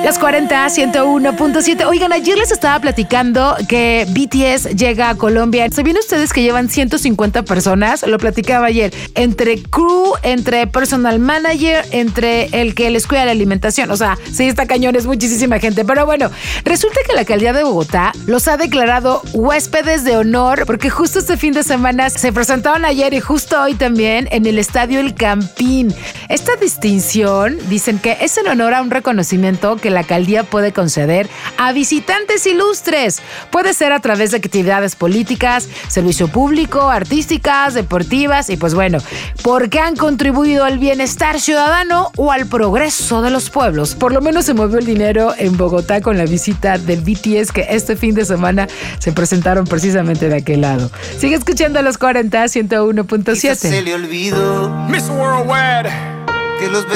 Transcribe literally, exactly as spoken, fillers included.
Los cuarenta, ciento uno punto siete. Oigan, ayer les estaba platicando que B T S llega a Colombia. ¿Sabían ustedes que llevan ciento cincuenta personas? Lo platicaba ayer. Entre crew, entre personal manager, entre el que les cuida la alimentación. O sea, sí, está cañón, es muchísima gente. Pero bueno, resulta que la alcaldía de Bogotá los ha declarado huéspedes de honor porque justo este fin de semana se presentaron ayer y justo hoy también en el estadio El Campín. Esta distinción, dicen que es en honor a un reconocimiento que la alcaldía puede conceder a visitantes ilustres. Puede ser a través de actividades políticas, servicio público, artísticas, deportivas y pues bueno, porque han contribuido al bienestar ciudadano o al progreso de los pueblos. Por lo menos se movió el dinero en Bogotá con la visita de B T S que este fin de semana se presentaron precisamente de aquel lado. Sigue escuchando a los cuarenta, ciento uno punto siete. Se le olvidó Miss Worldwide que los